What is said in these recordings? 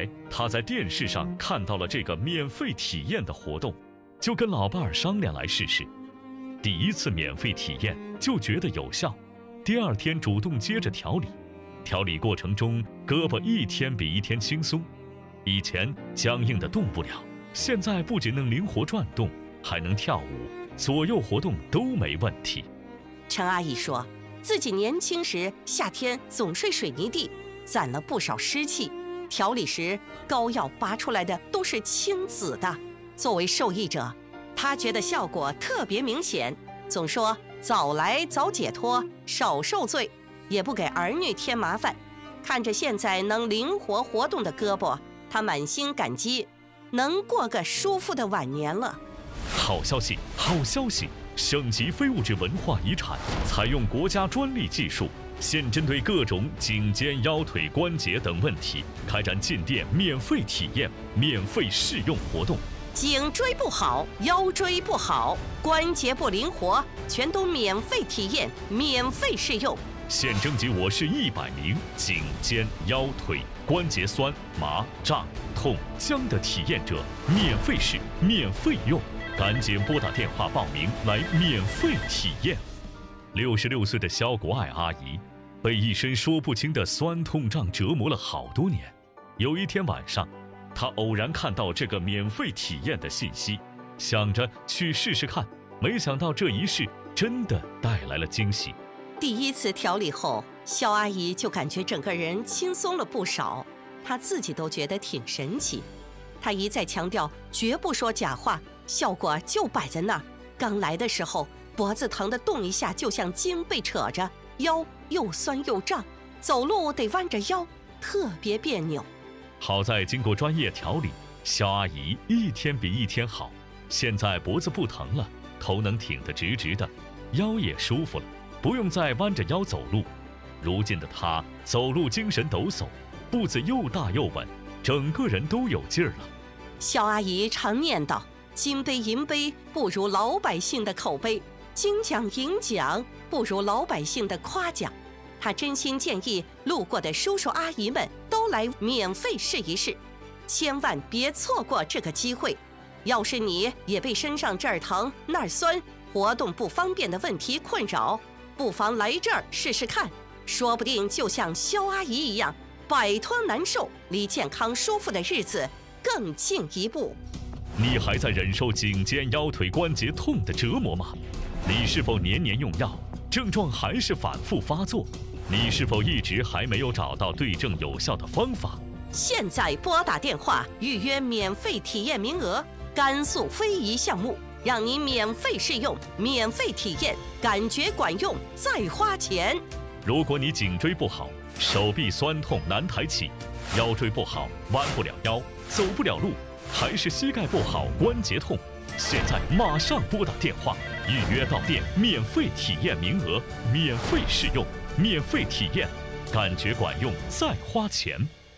来，他在电视上看到了这个免费体验的活动，就跟老伴儿商量来试试。第一次免费体验就觉得有效，第二天主动接着调理。调理过程中，胳膊一天比一天轻松，以前僵硬的动不了，现在不仅能灵活转动，还能跳舞，左右活动都没问题。 陈阿姨说，自己年轻时夏天总睡水泥地，攒了不少湿气，调理时膏药拔出来的都是青紫的。作为受益者，她觉得效果特别明显，总说早来早解脱，少受罪，也不给儿女添麻烦。看着现在能灵活活动的胳膊，她满心感激，能过个舒服的晚年了。 好消息，好消息！省级非物质文化遗产采用国家专利技术，现针对各种颈肩、腰腿、关节等问题开展进店免费体验、免费试用活动。 颈椎不好，腰椎不好，关节不灵活，全都免费体验、免费试用。 现征集我市100名颈肩、腰腿、关节酸、麻、胀、痛、僵的体验者，免费试、免费用。赶紧拨打电话报名来免费体验。66岁的肖国爱阿姨被一身说不清的酸痛胀折磨了好多年。有一天晚上，她偶然看到这个免费体验的信息，想着去试试看，没想到这一试真的带来了惊喜。 第一次调理后，肖阿姨就感觉整个人轻松了不少，她自己都觉得挺神奇。她一再强调绝不说假话，效果就摆在那儿。刚来的时候，脖子疼得动一下就像筋被扯着，腰又酸又胀，走路得弯着腰，特别别扭。 好在经过专业调理，肖阿姨一天比一天好，现在脖子不疼了，头能挺得直直的，腰也舒服了，不用再弯着腰走路。如今的她走路精神抖擞，步子又大又稳，整个人都有劲儿了。 肖阿姨常念叨，金杯银杯不如老百姓的口碑，金奖银奖不如老百姓的夸奖。她真心建议路过的叔叔阿姨们都来免费试一试，千万别错过这个机会。要是你也被身上这儿疼那儿酸、活动不方便的问题困扰，不妨来这儿试试看，说不定就像肖阿姨一样，摆脱难受，离健康舒服的日子更进一步。 你还在忍受颈肩、腰腿、关节痛的折磨吗？你是否年年用药，症状还是反复发作？你是否一直还没有找到对症有效的方法？ 现在拨打电话预约免费体验名额，甘肃非遗项目，让你免费试用、免费体验，感觉管用再花钱。 如果你颈椎不好，手臂酸痛难抬起，腰椎不好弯不了腰，走不了路，还是膝盖不好关节痛，现在马上拨打电话预约到店免费体验名额，免费试用，免费体验，感觉管用再花钱。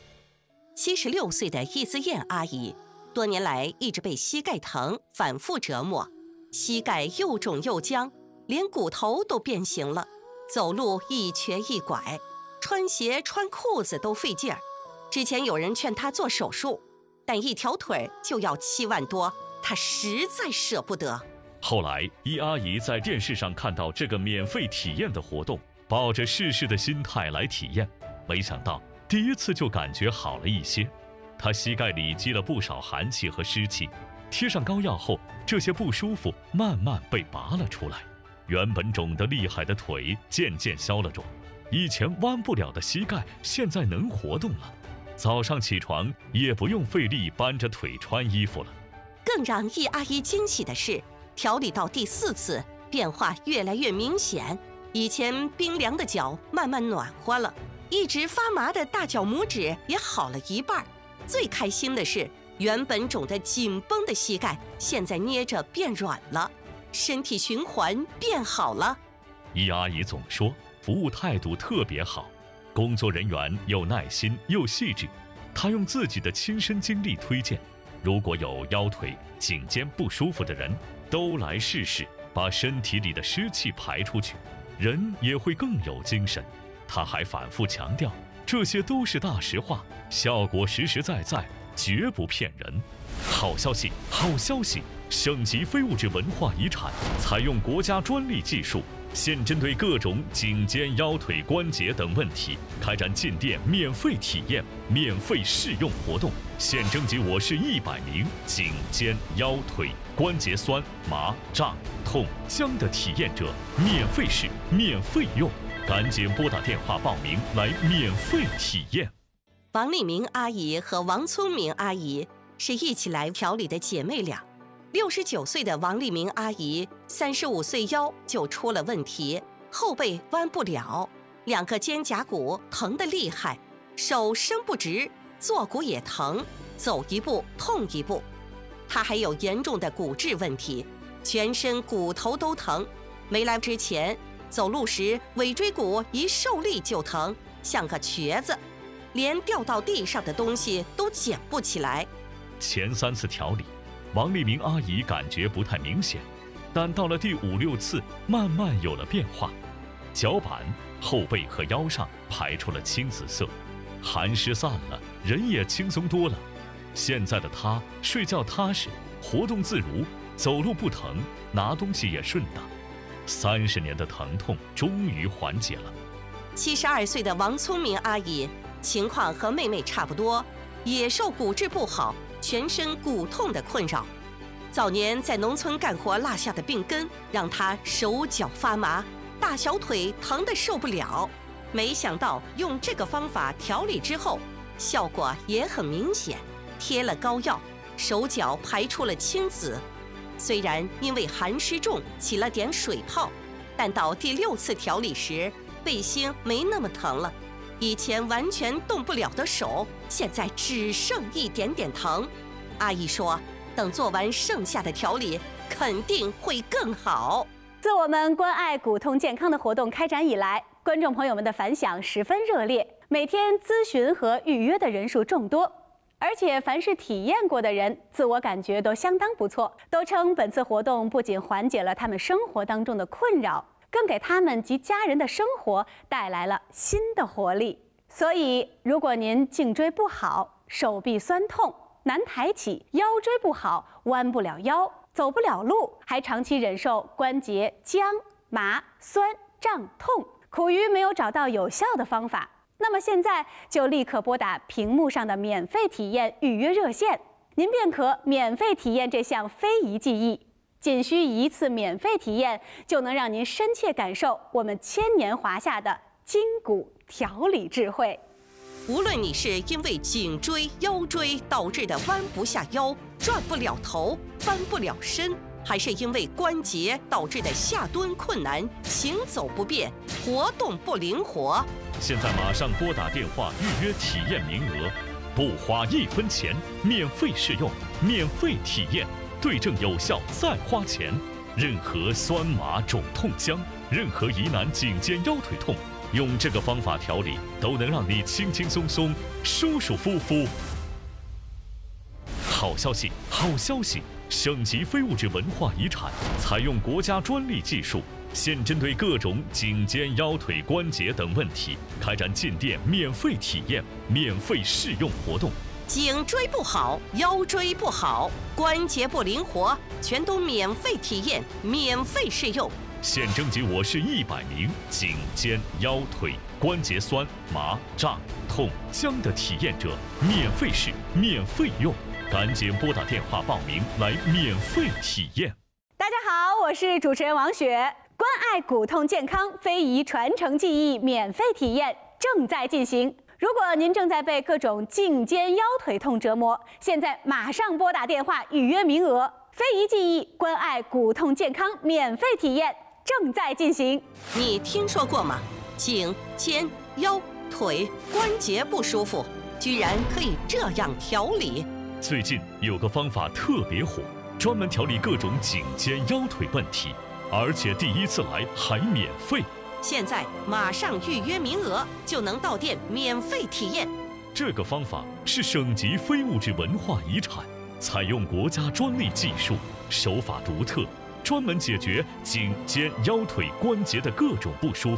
76岁的易思燕阿姨，多年来一直被膝盖疼反复折磨，膝盖又肿又僵，连骨头都变形了，走路一瘸一拐，穿鞋穿裤子都费劲儿。之前有人劝她做手术，但一条腿就要7万多，她实在舍不得。 后来易阿姨在电视上看到这个免费体验的活动，抱着试试的心态来体验，没想到第一次就感觉好了一些。她膝盖里积了不少寒气和湿气，贴上膏药后，这些不舒服慢慢被拔了出来，原本肿得厉害的腿渐渐消了肿，以前弯不了的膝盖现在能活动了，早上起床也不用费力搬着腿穿衣服了。 更让易阿姨惊喜的是，调理到第4次，变化越来越明显，以前冰凉的脚慢慢暖和了，一直发麻的大脚拇指也好了一半。最开心的是，原本肿得紧绷的膝盖现在捏着变软了，身体循环变好了。 易阿姨总说服务态度特别好，工作人员又耐心又细致，她用自己的亲身经历推荐，如果有腰腿、颈肩不舒服的人，都来试试，把身体里的湿气排出去，人也会更有精神。她还反复强调， 这些都是大实话，效果实实在在，绝不骗人。好消息，好消息！省级非物质文化遗产采用国家专利技术，现针对各种颈肩、腰腿、关节等问题开展进店免费体验、免费试用活动，现征集我市100名颈肩、腰腿、关节酸、麻、胀、痛、僵的体验者，免费试、免费用，赶紧拨打电话报名来免费体验。 王丽明阿姨和王聪明阿姨是一起来调理的姐妹俩。69岁的王丽明阿姨35岁腰就出了问题，后背弯不了，2个肩胛骨疼得厉害，手伸不直，坐骨也疼，走一步痛一步。她还有严重的骨质问题，全身骨头都疼。没来之前，走路时尾椎骨一受力就疼，像个瘸子，连掉到地上的东西都捡不起来。 前3次调理，王丽明阿姨感觉不太明显，但到了第5、6次，慢慢有了变化。脚板、后背和腰上排出了青紫色，寒湿散了，人也轻松多了。现在的她睡觉踏实，活动自如，走路不疼，拿东西也顺当。30年的疼痛终于缓解了。 72岁的王聪明阿姨情况和妹妹差不多，也受骨质不好、全身骨痛的困扰。早年在农村干活落下的病根，让她手脚发麻，大小腿疼得受不了。没想到用这个方法调理之后，效果也很明显，贴了膏药，手脚排出了青紫。虽然因为寒湿重起了点水泡，但到第6次调理时，背心没那么疼了。以前完全动不了的手，现在只剩一点点疼。阿姨说，等做完剩下的调理，肯定会更好。 自我们关爱骨痛健康的活动开展以来，观众朋友们的反响十分热烈，每天咨询和预约的人数众多。而且凡是体验过的人，自我感觉都相当不错，都称本次活动不仅缓解了他们生活当中的困扰，更给他们及家人的生活带来了新的活力。所以，如果您颈椎不好、手臂酸痛、难抬起、腰椎不好、弯不了腰、走不了路，还长期忍受关节僵、麻、酸、胀、痛，苦于没有找到有效的方法，那么现在就立刻拨打屏幕上的免费体验预约热线，您便可免费体验这项非遗技艺。仅需1次免费体验，就能让您深切感受我们千年华夏的筋骨调理智慧。 无论你是因为颈椎、腰椎导致的弯不下腰、转不了头、翻不了身，还是因为关节导致的下蹲困难、行走不便、活动不灵活， 现在马上拨打电话预约体验名额，不花1分钱，免费试用，免费体验，对症有效再花钱。任何酸麻肿痛僵，任何疑难颈肩腰腿痛，用这个方法调理，都能让你轻轻松松、舒舒服服。好消息，好消息！省级非物质文化遗产采用国家专利技术，现针对各种颈肩、腰腿、关节等问题开展进店免费体验、免费试用活动。 颈椎不好、腰椎不好、关节不灵活，全都免费体验、免费试用。 现征集我市100名颈肩、腰腿、关节酸、麻、胀、痛、僵的体验者，免费试、免费用，赶紧拨打电话报名来免费体验。 大家好，我是主持人王雪。关爱骨痛健康非遗传承技艺免费体验正在进行。如果您正在被各种颈肩腰腿痛折磨，现在马上拨打电话预约名额。非遗技艺关爱骨痛健康免费体验正在进行。 你听说过吗？颈、肩、腰、腿关节不舒服，居然可以这样调理。 最近有个方法特别火，专门调理各种颈肩腰腿问题，而且第1次来还免费。 现在马上预约名额，就能到店免费体验。 这个方法是省级非物质文化遗产，采用国家专利技术，手法独特，专门解决颈肩腰腿关节的各种不舒服，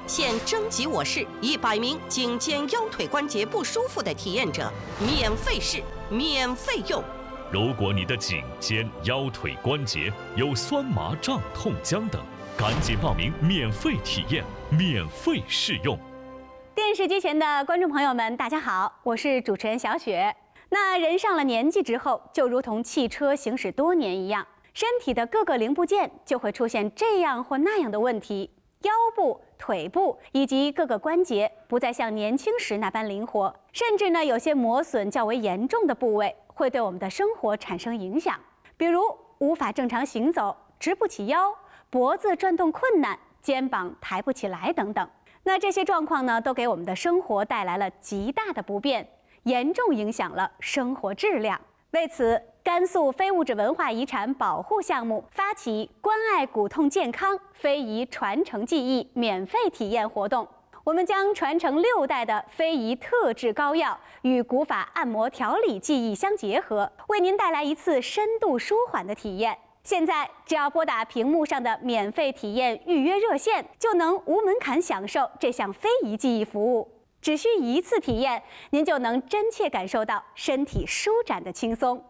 现征集我市100名颈肩腰腿关节不舒服的体验者，免费试，免费用。 如果你的颈肩腰腿关节有酸麻胀痛僵等，赶紧报名免费体验，免费试用。 电视机前的观众朋友们，大家好，我是主持人小雪。那人上了年纪之后，就如同汽车行驶多年一样，身体的各个零部件就会出现这样或那样的问题，腰部、腿部以及各个关节不再像年轻时那般灵活，甚至呢，有些磨损较为严重的部位会对我们的生活产生影响，比如无法正常行走、直不起腰、脖子转动困难、肩膀抬不起来等等。那这些状况呢，都给我们的生活带来了极大的不便，严重影响了生活质量。为此，甘肃非物质文化遗产保护项目发起关爱骨痛健康非遗传承技艺免费体验活动。我们将传承6代的非遗特制膏药与古法按摩调理技艺相结合，为您带来一次深度舒缓的体验。现在只要拨打屏幕上的免费体验预约热线，就能无门槛享受这项非遗技艺服务。只需1次体验，您就能真切感受到身体舒展的轻松。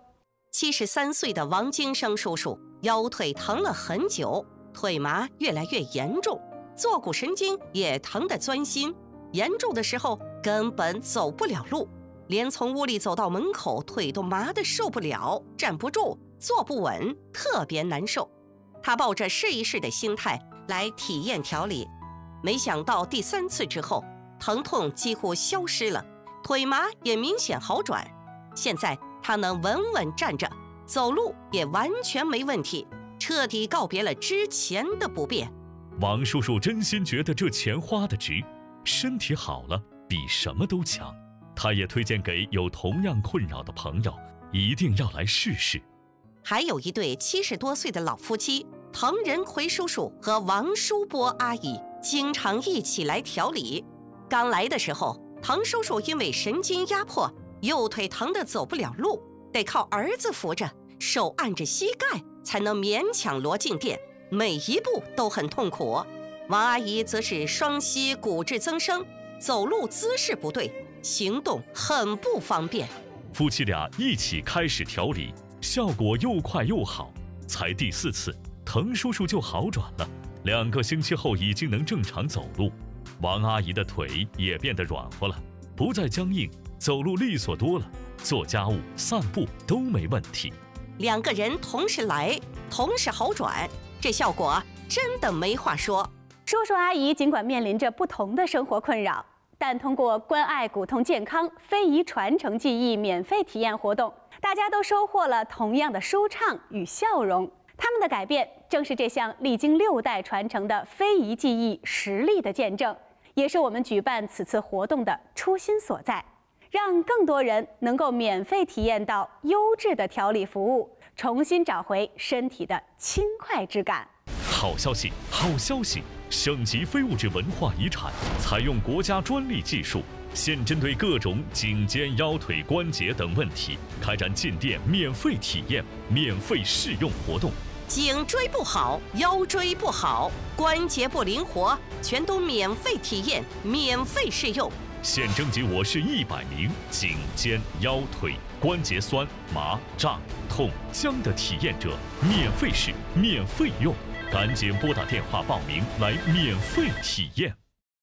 73岁的王金生叔叔腰腿疼了很久，腿麻越来越严重，坐骨神经也疼得钻心，严重的时候根本走不了路，连从屋里走到门口腿都麻得受不了，站不住，坐不稳，特别难受。他抱着试一试的心态来体验调理，没想到第3次之后，疼痛几乎消失了，腿麻也明显好转。现在他能稳稳站着，走路也完全没问题，彻底告别了之前的不便。 王叔叔真心觉得这钱花得值，身体好了比什么都强。他也推荐给有同样困扰的朋友，一定要来试试。 还有一对70多岁的老夫妻，滕仁奎叔叔和王淑波阿姨经常一起来调理。刚来的时候，滕叔叔因为神经压迫，右腿疼得走不了路，得靠儿子扶着，手按着膝盖才能勉强挪进店，每一步都很痛苦。王阿姨则是双膝骨质增生，走路姿势不对，行动很不方便。 夫妻俩一起开始调理，效果又快又好，才第4次，滕叔叔就好转了，2个星期后已经能正常走路。王阿姨的腿也变得软和了，不再僵硬，走路利索多了，做家务、散步都没问题。 2个人同时来，同时好转，这效果真的没话说。 叔叔阿姨尽管面临着不同的生活困扰，但通过关爱骨痛健康非遗传承技艺免费体验活动，大家都收获了同样的舒畅与笑容。他们的改变正是这项历经6代传承的非遗技艺实力的见证，也是我们举办此次活动的初心所在，让更多人能够免费体验到优质的调理服务，重新找回身体的轻快之感。 好消息，好消息！省级非物质文化遗产采用国家专利技术，现针对各种颈肩腰腿关节等问题，开展进店免费体验、免费试用活动。 颈椎不好，腰椎不好，关节不灵活，全都免费体验，免费试用。 现征集我市100名颈肩腰腿关节酸麻胀痛僵的体验者，免费试，免费用。赶紧拨打电话报名来免费体验。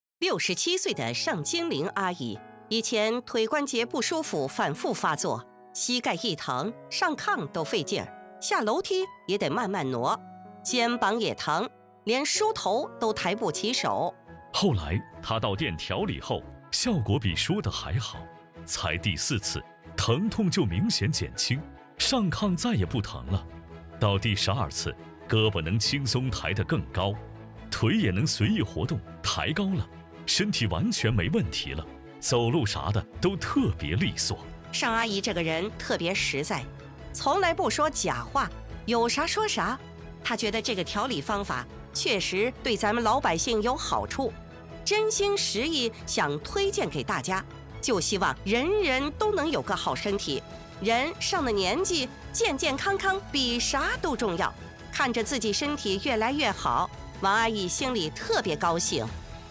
67岁的尚金玲阿姨，以前腿关节不舒服反复发作，膝盖一疼，上炕都费劲儿，下楼梯也得慢慢挪，肩膀也疼，连梳头都抬不起手。 后来她到店调理后，效果比说的还好，才第4次，疼痛就明显减轻，上炕再也不疼了。到第12次，胳膊能轻松抬得更高，腿也能随意活动，抬高了，身体完全没问题了，走路啥的都特别利索。 尚阿姨这个人特别实在，从来不说假话，有啥说啥。她觉得这个调理方法确实对咱们老百姓有好处，真心实意想推荐给大家，就希望人人都能有个好身体。人上了年纪，健健康康比啥都重要。看着自己身体越来越好，王阿姨心里特别高兴，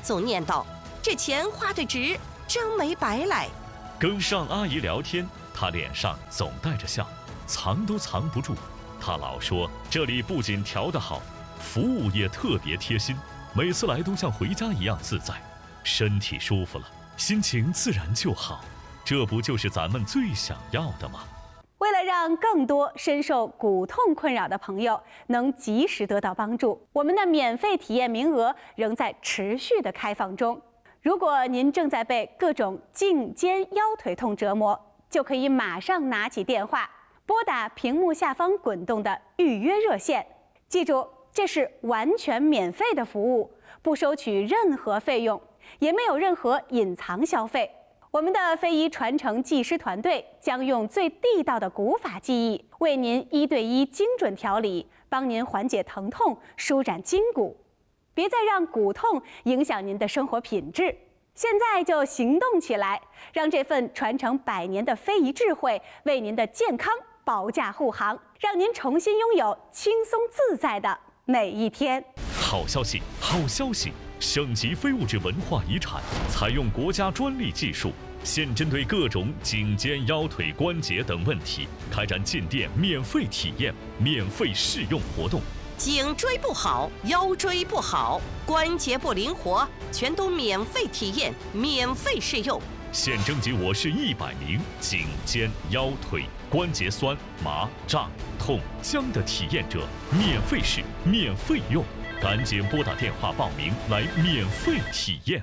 总念叨：“这钱花得值，真没白来。” 跟尚阿姨聊天，她脸上总带着笑，藏都藏不住。她老说这里不仅调得好，服务也特别贴心，每次来都像回家一样自在，身体舒服了，心情自然就好。这不就是咱们最想要的吗？ 为了让更多深受骨痛困扰的朋友能及时得到帮助，我们的免费体验名额仍在持续的开放中。如果您正在被各种颈肩腰腿痛折磨，就可以马上拿起电话，拨打屏幕下方滚动的预约热线。记住，这是完全免费的服务，不收取任何费用，也没有任何隐藏消费。我们的非遗传承技师团队将用最地道的古法技艺，为您1对1精准调理，帮您缓解疼痛，舒展筋骨。别再让骨痛影响您的生活品质，现在就行动起来，让这份传承100年的非遗智慧为您的健康保驾护航，让您重新拥有轻松自在的每一天。 好消息，好消息！省级非物质文化遗产，采用国家专利技术，现针对各种颈肩腰腿关节等问题，开展进店免费体验、免费试用活动。 颈椎不好，腰椎不好，关节不灵活，全都免费体验、免费试用。 现征集我市100名颈肩腰腿关节酸、麻、胀、痛、僵的体验者，免费试、免费用。赶紧拨打电话报名来免费体验。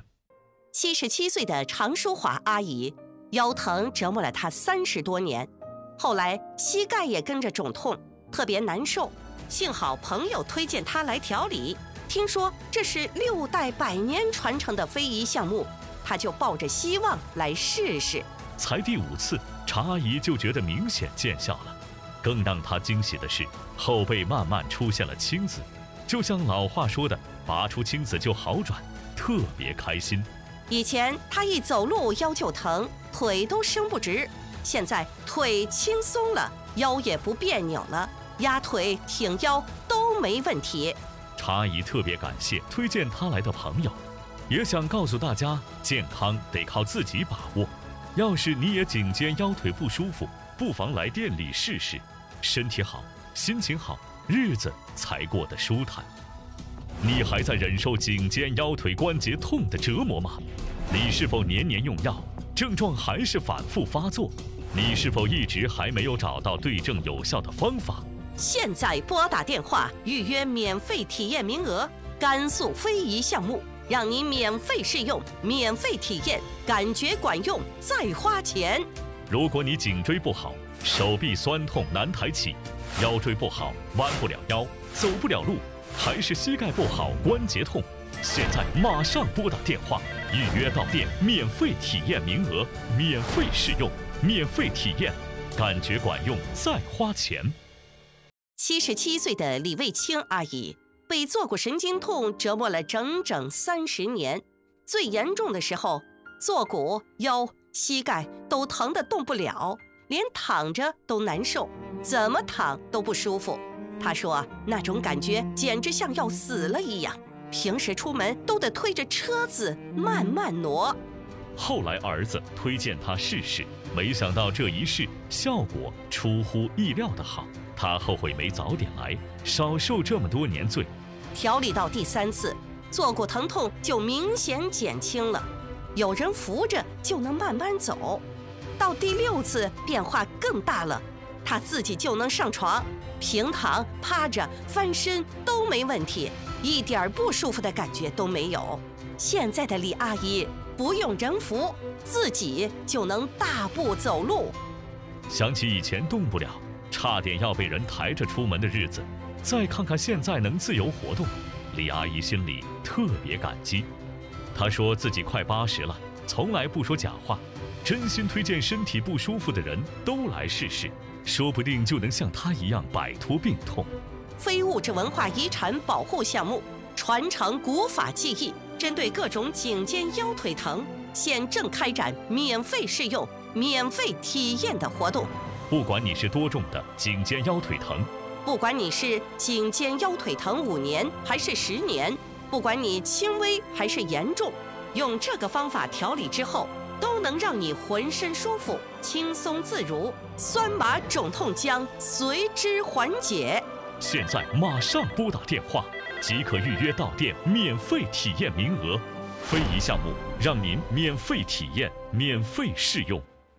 77岁的常淑华阿姨，腰疼折磨了她30多年，后来膝盖也跟着肿痛，特别难受。幸好朋友推荐她来调理，听说这是6代100年传承的非遗项目，她就抱着希望来试试。 才第5次，常阿姨就觉得明显见效了。更让她惊喜的是，后背慢慢出现了青紫。就像老话说的，拔出青紫就好转，特别开心。 以前他一走路腰就疼，腿都伸不直，现在腿轻松了，腰也不别扭了，压腿挺腰都没问题。 常阿姨特别感谢推荐她来的朋友，也想告诉大家，健康得靠自己把握。要是你也颈肩腰腿不舒服，不妨来店里试试，身体好，心情好，日子才过得舒坦。你还在忍受颈肩腰腿关节痛的折磨吗？你是否年年用药，症状还是反复发作？你是否一直还没有找到对症有效的方法？ 现在拨打电话预约免费体验名额，甘肃非遗项目，让你免费试用、免费体验，感觉管用再花钱。 如果你颈椎不好，手臂酸痛难抬起，腰椎不好弯不了腰，走不了路，还是膝盖不好关节痛，现在马上拨打电话预约到店，免费体验名额，免费试用，免费体验，感觉管用再花钱。 77岁的李卫清阿姨被坐骨神经痛折磨了整整30年，最严重的时候，坐骨、腰、膝盖都疼得动不了，连躺着都难受，怎么躺都不舒服。她说那种感觉简直像要死了一样，平时出门都得推着车子慢慢挪。 后来儿子推荐她试试，没想到这一试效果出乎意料的好，她后悔没早点来，少受这么多年罪。 调理到第3次，坐骨疼痛就明显减轻了，有人扶着就能慢慢走。到第6次变化更大了，她自己就能上床，平躺、趴着、翻身都没问题，一点不舒服的感觉都没有。现在的李阿姨不用人扶，自己就能大步走路。 想起以前动不了，差点要被人抬着出门的日子，再看看现在能自由活动，李阿姨心里特别感激。她说自己快80了，从来不说假话，真心推荐身体不舒服的人都来试试，说不定就能像她一样摆脱病痛。 非物质文化遗产保护项目，传承古法技艺，针对各种颈肩腰腿疼，现正开展免费试用、免费体验的活动。 不管你是多重的颈肩腰腿疼， 不管你是颈肩腰腿疼5年还是10年， 不管你轻微还是严重，用这个方法调理之后，都能让你浑身舒服、轻松自如，酸麻肿痛将随之缓解。 现在马上拨打电话，即可预约到店免费体验名额，非遗项目让您免费体验、免费试用。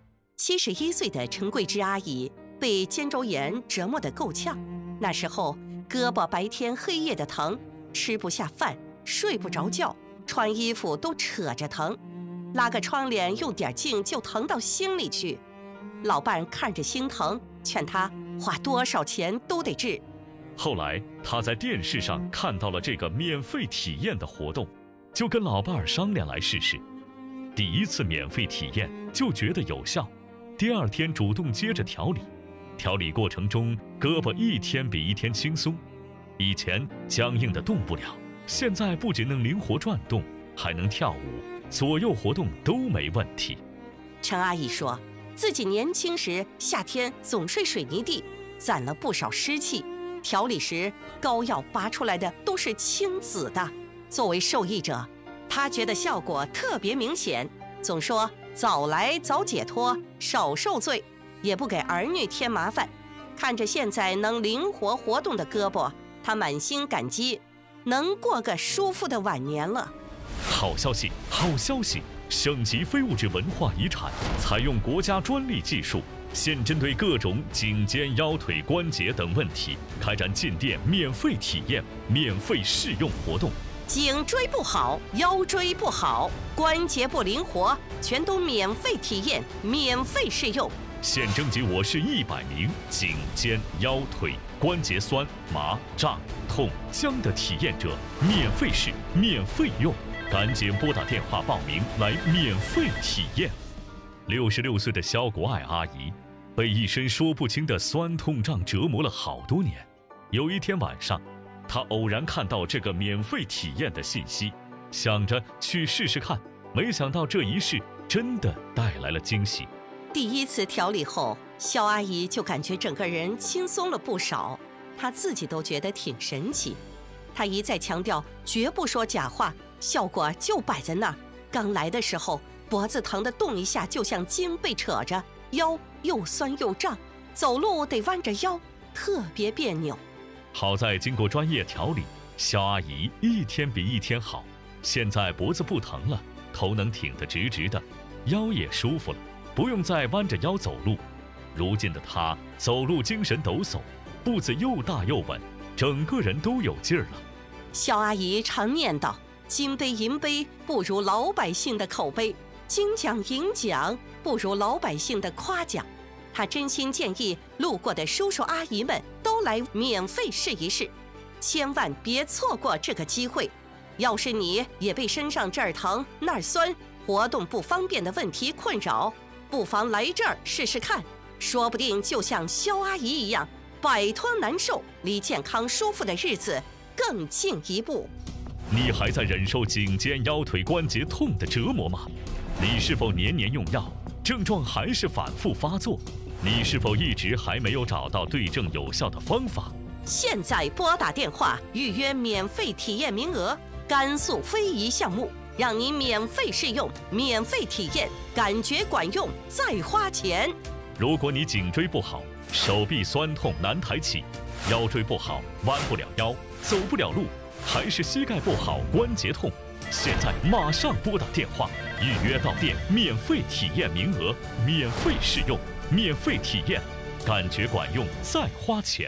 71岁的陈桂芝阿姨被肩周炎折磨得够呛，那时候胳膊白天黑夜的疼，吃不下饭，睡不着觉，穿衣服都扯着疼，拉个窗帘用点劲就疼到心里去。老伴看着心疼，劝她花多少钱都得治。 后来他在电视上看到了这个免费体验的活动，就跟老伴儿商量来试试。第一次免费体验就觉得有效，第二天主动接着调理。调理过程中，胳膊一天比一天轻松，以前僵硬的动不了，现在不仅能灵活转动，还能跳舞，左右活动都没问题。 陈阿姨说，自己年轻时夏天总睡水泥地，攒了不少湿气，调理时膏药拔出来的都是青紫的。作为受益者，她觉得效果特别明显，总说早来早解脱，少受罪，也不给儿女添麻烦。看着现在能灵活活动的胳膊，她满心感激，能过个舒服的晚年了。 好消息，好消息！省级非物质文化遗产采用国家专利技术，现针对各种颈肩、腰腿、关节等问题，开展进店免费体验、免费试用活动。 颈椎不好，腰椎不好，关节不灵活，全都免费体验、免费试用。 现征集我市100名颈肩、腰腿、关节酸、麻、胀、痛、僵的体验者，免费试、免费用。赶紧拨打电话报名来免费体验。66岁的肖国爱阿姨被一身说不清的酸痛胀折磨了好多年。有一天晚上，她偶然看到这个免费体验的信息，想着去试试看，没想到这一试真的带来了惊喜。 第一次调理后，肖阿姨就感觉整个人轻松了不少，她自己都觉得挺神奇。她一再强调绝不说假话，效果就摆在那儿。刚来的时候，脖子疼得动一下就像筋被扯着，腰又酸又胀，走路得弯着腰，特别别扭。 好在经过专业调理，肖阿姨一天比一天好，现在脖子不疼了，头能挺得直直的，腰也舒服了，不用再弯着腰走路。如今的她走路精神抖擞，步子又大又稳，整个人都有劲儿了。 肖阿姨常念叨，金杯银杯不如老百姓的口碑，金奖银奖不如老百姓的夸奖。她真心建议路过的叔叔阿姨们都来免费试一试，千万别错过这个机会。要是你也被身上这儿疼那儿酸、活动不方便的问题困扰，不妨来这儿试试看，说不定就像肖阿姨一样，摆脱难受，离健康舒服的日子更进一步。 你还在忍受颈肩、腰腿、关节痛的折磨吗？你是否年年用药，症状还是反复发作？你是否一直还没有找到对症有效的方法？ 现在拨打电话预约免费体验名额，甘肃非遗项目，让您免费试用、免费体验，感觉管用再花钱。 如果你颈椎不好，手臂酸痛难抬起，腰椎不好弯不了腰，走不了路，还是膝盖不好关节痛，现在马上拨打电话预约到店免费体验名额，免费试用，免费体验，感觉管用再花钱。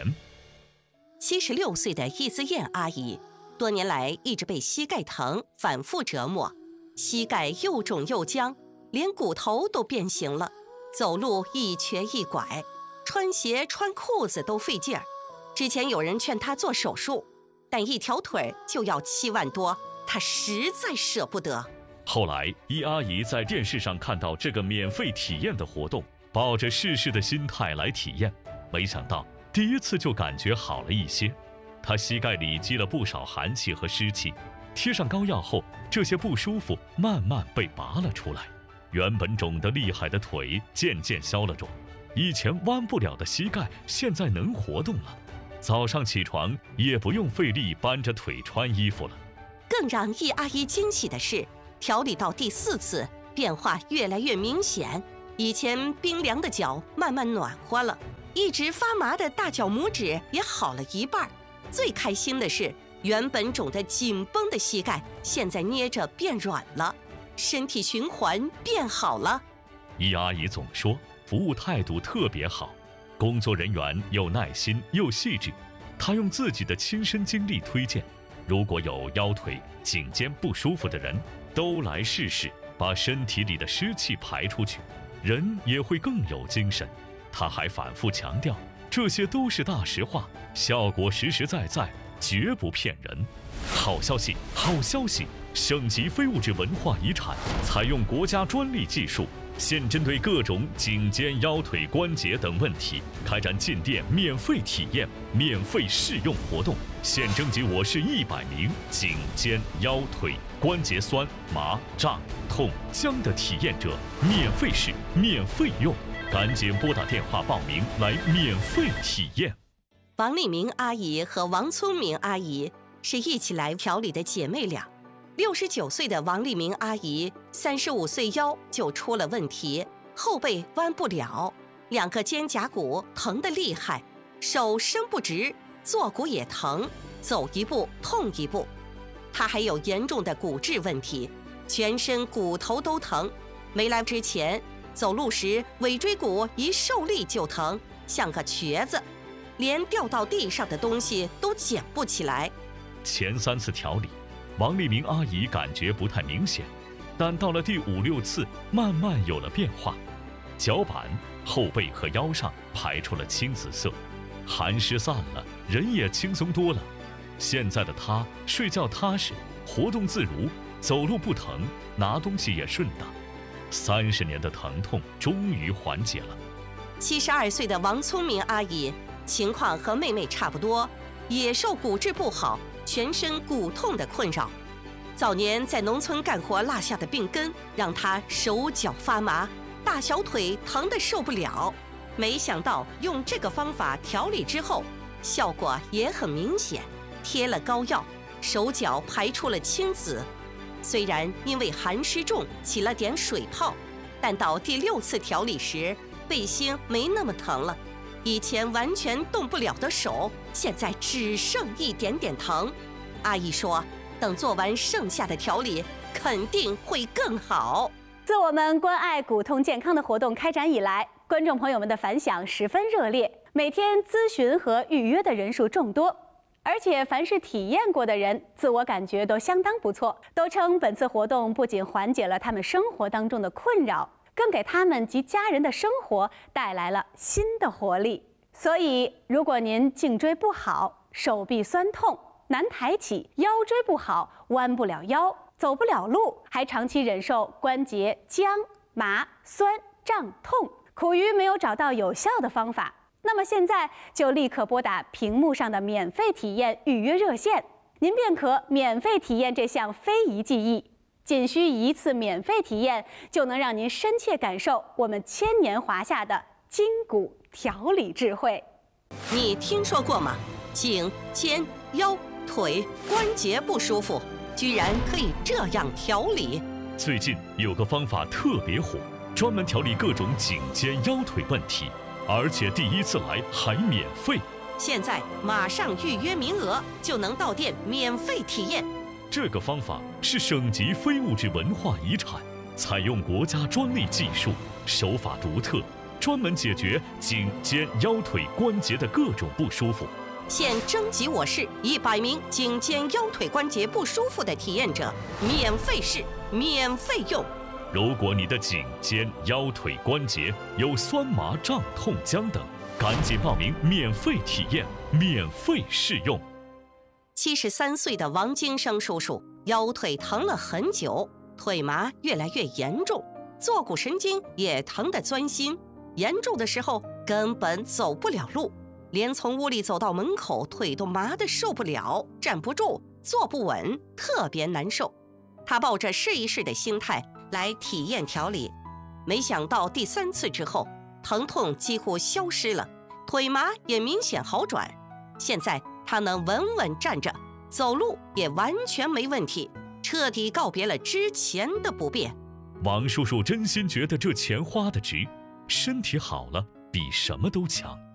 76岁的易思燕阿姨，多年来一直被膝盖疼反复折磨，膝盖又肿又僵，连骨头都变形了，走路一瘸一拐，穿鞋穿裤子都费劲儿。之前有人劝她做手术，但一条腿就要7万多，她实在舍不得。 后来易阿姨在电视上看到这个免费体验的活动，抱着试试的心态来体验，没想到第一次就感觉好了一些。她膝盖里积了不少寒气和湿气，贴上膏药后，这些不舒服慢慢被拔了出来，原本肿得厉害的腿渐渐消了肿，以前弯不了的膝盖现在能活动了，早上起床也不用费力搬着腿穿衣服了。 更让易阿姨惊喜的是，调理到第4次，变化越来越明显。以前冰凉的脚慢慢暖和了，一直发麻的大脚拇指也好了一半。最开心的是，原本肿得紧绷的膝盖现在捏着变软了，身体循环变好了。 易阿姨总说服务态度特别好，工作人员又耐心又细致。她用自己的亲身经历推荐，如果有腰腿、颈肩不舒服的人，都来试试，把身体里的湿气排出去，人也会更有精神。她还反复强调，这些都是大实话，效果实实在在，绝不骗人。好消息，好消息！省级非物质文化遗产采用国家专利技术，现针对各种颈肩、腰腿、关节等问题，开展进店免费体验、免费试用活动。现征集我市100名颈肩、腰腿、关节酸、麻、胀、痛、僵的体验者，免费试、免费用。赶紧拨打电话报名来免费体验。 王丽明阿姨和王聪明阿姨是一起来调理的姐妹俩。69岁的王丽明阿姨35岁腰就出了问题，后背弯不了，2个肩胛骨疼得厉害，手伸不直，坐骨也疼，走一步痛一步。她还有严重的骨质问题，全身骨头都疼。没来之前，走路时尾椎骨一受力就疼，像个瘸子，连掉到地上的东西都捡不起来。 前3次调理，王丽明阿姨感觉不太明显，但到了第5、6次，慢慢有了变化。脚板、后背和腰上排出了青紫色，寒湿散了，人也轻松多了。现在的她睡觉踏实，活动自如，走路不疼，拿东西也顺当。30年的疼痛终于缓解了。 72岁的王聪明阿姨情况和妹妹差不多，也受骨质不好、全身骨痛的困扰。早年在农村干活落下的病根，让她手脚发麻，大小腿疼得受不了。没想到用这个方法调理之后，效果也很明显。贴了膏药，手脚排出了青紫。虽然因为寒湿重起了点水泡，但到第6次调理时，背心没那么疼了。以前完全动不了的手，现在只剩一点点疼。阿姨说，等做完剩下的调理，肯定会更好。 自我们关爱骨痛健康的活动开展以来，观众朋友们的反响十分热烈，每天咨询和预约的人数众多。而且凡是体验过的人，自我感觉都相当不错，都称本次活动不仅缓解了他们生活当中的困扰，更给他们及家人的生活带来了新的活力。所以，如果您颈椎不好，手臂酸痛，难抬起，腰椎不好，弯不了腰，走不了路，还长期忍受关节僵、麻、酸、胀、痛，苦于没有找到有效的方法，那么现在就立刻拨打屏幕上的免费体验预约热线，您便可免费体验这项非遗技艺。仅需1次免费体验，就能让您深切感受我们千年华夏的筋骨调理智慧。 你听说过吗？颈、肩、腰、腿关节不舒服，居然可以这样调理。 最近有个方法特别火，专门调理各种颈肩腰腿问题，而且第1次来还免费。 现在马上预约名额，就能到店免费体验。 这个方法是省级非物质文化遗产，采用国家专利技术，手法独特，专门解决颈肩腰腿关节的各种不舒服。 现征集我市100名颈肩腰腿关节不舒服的体验者，免费试、免费用。 如果你的颈肩腰腿关节有酸麻胀痛僵等，赶紧报名免费体验、免费试用。 73岁的王金生叔叔腰腿疼了很久，腿麻越来越严重，坐骨神经也疼得钻心，严重的时候根本走不了路，连从屋里走到门口腿都麻得受不了，站不住，坐不稳，特别难受。他抱着试一试的心态来体验调理，没想到第3次之后，疼痛几乎消失了，腿麻也明显好转。现在他能稳稳站着， 走路也完全没问题，彻底告别了之前的不便。 王叔叔真心觉得这钱花得值，身体好了比什么都强。